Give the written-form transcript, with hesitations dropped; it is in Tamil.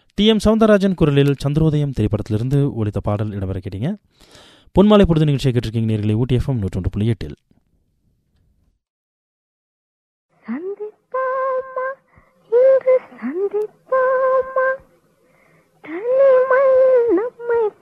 டி.எம். சௌந்தரராஜன் குரலில் சந்திரோதயம் திரைப்படத்திலிருந்து ஒலித்த பாடல் இடம்பெற கேட்டீங்க. பொன்மாலை பொழுது நிகழ்ச்சியை கேட்டிருக்கீங்க நேயர்களே. ஊட்டி FM 101.8.